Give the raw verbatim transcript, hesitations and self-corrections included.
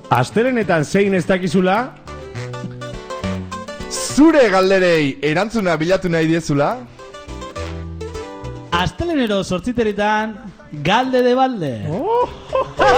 Astelenetan zein ez dakizula? Zure galderei erantzuna bilatu nahi diezula? Astelenero sortziteretan galde de balde. Oh, oh, oh.